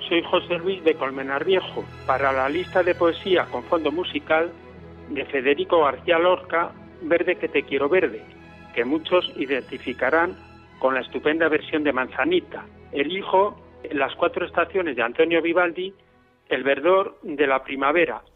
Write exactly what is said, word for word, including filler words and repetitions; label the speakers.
Speaker 1: soy José Luis de Colmenar Viejo, para la lista de poesía con fondo musical de Federico García Lorca, Verde que te quiero verde, que muchos identificarán con la estupenda versión de Manzanita. Elijo Las cuatro estaciones de Antonio Vivaldi, el verdor de la primavera,